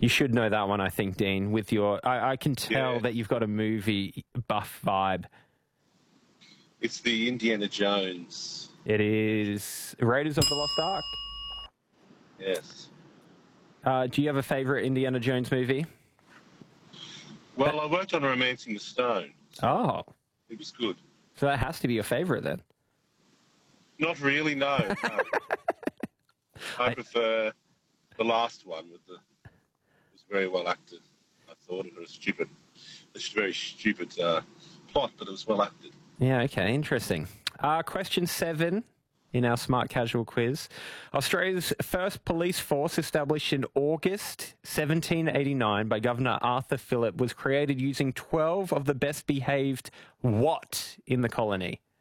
You should know that one, I think, Dean, with your... I can tell that you've got a movie buff vibe. It's the Indiana Jones. It is Raiders of the Lost Ark. Yes. Do you have a favourite Indiana Jones movie? Well, I worked on Romancing the Stone. Oh. It was good. So that has to be your favourite then. Not really, no. I prefer the last one with the... It was very well acted. I thought it was a very stupid plot, but it was well acted. Yeah, okay, interesting. Question 7 in our Smart Casual quiz. Australia's first police force, established in August 1789 by Governor Arthur Phillip, was created using 12 of the best behaved what in the colony?